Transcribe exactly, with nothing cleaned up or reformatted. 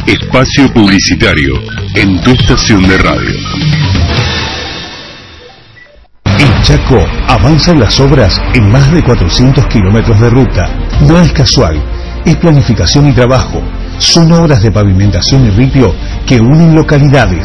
Espacio publicitario en tu estación de radio. En Chaco avanzan las obras en más de cuatrocientos kilómetros de ruta. No es casual, es planificación y trabajo. Son obras de pavimentación y ripio que unen localidades,